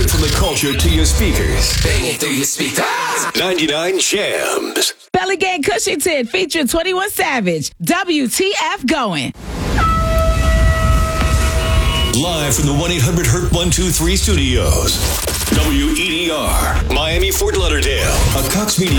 Straight from the culture to your speakers. Bang it through your speakers. 99 Jams. Belly Gang Cushington featuring 21 Savage. WTF going. Live from the 1-800-HURT-123 studios. WEDR, Miami, Fort Lauderdale. A Cox Media